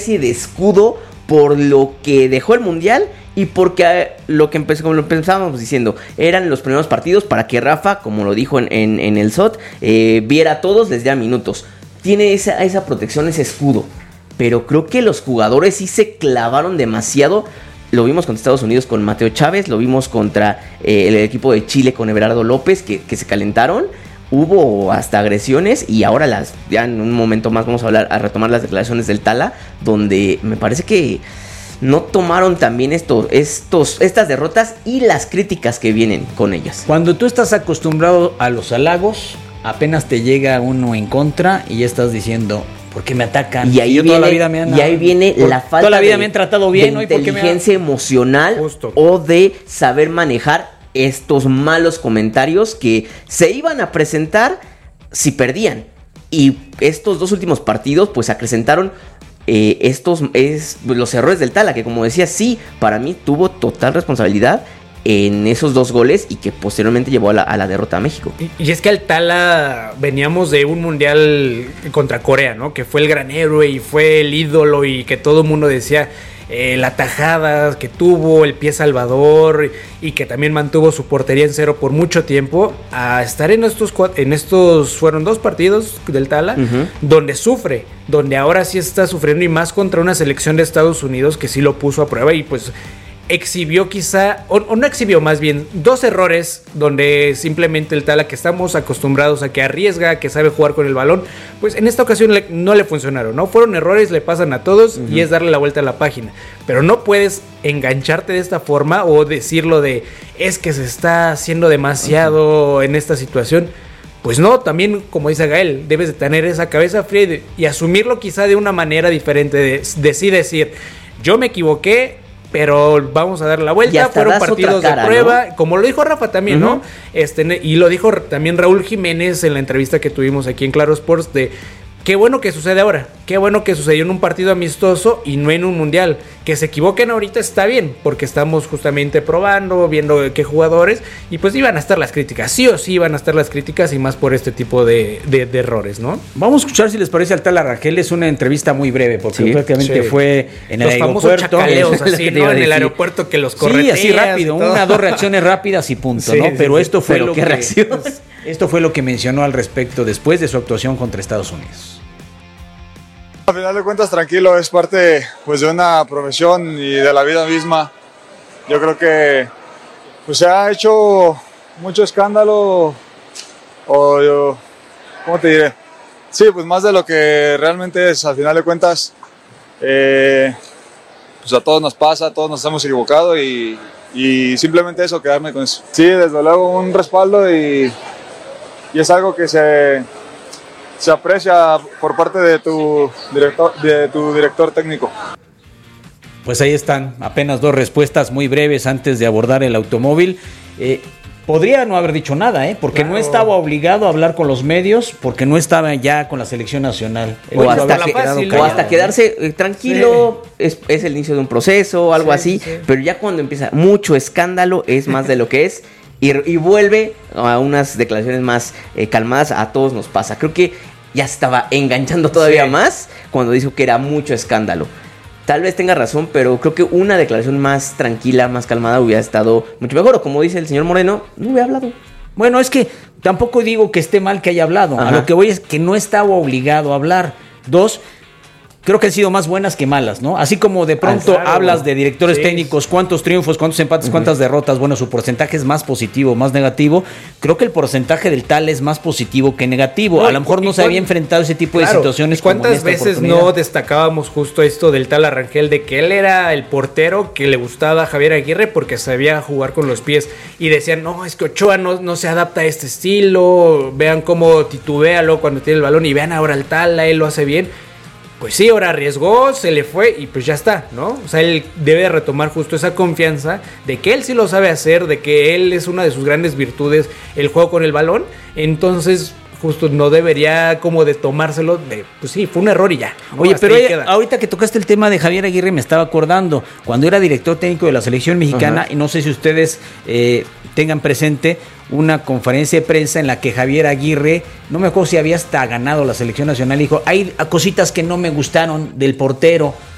especie de escudo por lo que dejó el Mundial y porque como lo empezábamos diciendo, eran los primeros partidos para que Rafa, como lo dijo en el SOT, viera a todos, les diera minutos. Tiene esa protección, ese escudo. Pero creo que los jugadores sí se clavaron demasiado. Lo vimos contra Estados Unidos con Mateo Chávez, lo vimos contra el equipo de Chile con Everardo López, que se calentaron. Hubo hasta agresiones y ahora ya en un momento más vamos a retomar las declaraciones del Tala, donde me parece que no tomaron también estas derrotas y las críticas que vienen con ellas. Cuando tú estás acostumbrado a los halagos, apenas te llega uno en contra y ya estás diciendo, ¿por qué me atacan? Y ahí viene la falta toda la vida me han tratado bien, de inteligencia emocional. Justo. O de saber manejar estos malos comentarios que se iban a presentar si perdían. Y estos dos últimos partidos pues acrecentaron los errores del Tala, que como decía, sí, para mí tuvo total responsabilidad en esos 2 goles y que posteriormente llevó a la derrota a México. Y es que al Tala veníamos de un mundial contra Corea, ¿no? Que fue el gran héroe y fue el ídolo y que todo el mundo decía la tajada que tuvo, el pie salvador y que también mantuvo su portería en 0 por mucho tiempo, a estar en estos fueron 2 partidos del Tala, donde sufre, donde ahora sí está sufriendo y más contra una selección de Estados Unidos que sí lo puso a prueba y pues exhibió quizá, o no exhibió más bien, 2 errores donde simplemente el Tala, que estamos acostumbrados a que arriesga, que sabe jugar con el balón, pues en esta ocasión no le funcionaron, ¿no? Fueron errores, le pasan a todos y es darle la vuelta a la página. Pero no puedes engancharte de esta forma o decirlo de, es que se está haciendo demasiado en esta situación. Pues no, también como dice Gael, debes de tener esa cabeza fría y asumirlo quizá de una manera diferente, de decir, yo me equivoqué, pero vamos a dar la vuelta. Fueron partidos de prueba, ¿no? Como lo dijo Rafa también, ¿no? Y lo dijo también Raúl Jiménez en la entrevista que tuvimos aquí en Claro Sports, de qué bueno que sucede ahora, qué bueno que sucedió en un partido amistoso y no en un mundial. Que se equivoquen ahorita está bien, porque estamos justamente probando, viendo qué jugadores, y pues iban a estar las críticas, sí o sí iban a estar las críticas, y más por este tipo de errores, ¿no? Vamos a escuchar, si les parece, al Tala Rangel. Es una entrevista muy breve, porque prácticamente fue en el aeropuerto. Los famosos chacaleos, así, ¿no? En el aeropuerto que los correteas. Sí, así rápido, 1 o 2 reacciones rápidas y punto, ¿no? Pero esto fue lo que esto fue lo que mencionó al respecto después de su actuación contra Estados Unidos. Al final de cuentas, tranquilo, es parte pues de una profesión y de la vida misma. Yo creo que pues se ha hecho mucho escándalo, ¿cómo te diré? Sí, pues más de lo que realmente es. Al final de cuentas, pues a todos nos pasa, a todos nos hemos equivocado y simplemente eso, quedarme con eso. Sí, desde luego un respaldo y es algo que se aprecia por parte de tu director técnico. Pues ahí están, apenas 2 respuestas muy breves antes de abordar el automóvil. Podría no haber dicho nada, porque no estaba obligado a hablar con los medios, porque no estaba ya con la selección nacional. O hasta quedarse tranquilo, sí. es el inicio de un proceso o algo así, pero ya cuando empieza mucho escándalo es más de lo que es. Y vuelve a unas declaraciones más calmadas. A todos nos pasa. Creo que ya estaba enganchando todavía más cuando dijo que era mucho escándalo. Tal vez tenga razón, pero creo que una declaración más tranquila, más calmada hubiera estado mucho mejor. O como dice el señor Moreno, no hubiera hablado. Bueno, es que tampoco digo que esté mal que haya hablado. Ajá. A lo que voy es que no estaba obligado a hablar. 2, creo que han sido más buenas que malas, ¿no? Así como de pronto hablas de directores técnicos, cuántos triunfos, cuántos empates, cuántas derrotas. Bueno, su porcentaje es más positivo, más negativo. Creo que el porcentaje del Tala es más positivo que negativo. A lo mejor no se había enfrentado a ese tipo de situaciones. ¿Cuántas veces no desacábamos justo esto del Tala Rangel, de que él era el portero que le gustaba a Javier Aguirre porque sabía jugar con los pies? Y decían, no, es que Ochoa no se adapta a este estilo. Vean cómo titubealo cuando tiene el balón y vean ahora al Tala, él lo hace bien. Pues sí, ahora arriesgó, se le fue y pues ya está, ¿no? O sea, él debe retomar justo esa confianza de que él sí lo sabe hacer, de que él es una de sus grandes virtudes, el juego con el balón. Entonces, justo no debería como de tomárselo de, pues sí, fue un error y ya, ¿no? Oye, pero ahorita que tocaste el tema de Javier Aguirre, me estaba acordando, cuando era director técnico de la selección mexicana, y no sé si ustedes tengan presente una conferencia de prensa en la que Javier Aguirre, no me acuerdo si había hasta ganado la selección nacional, dijo, hay cositas que no me gustaron del portero.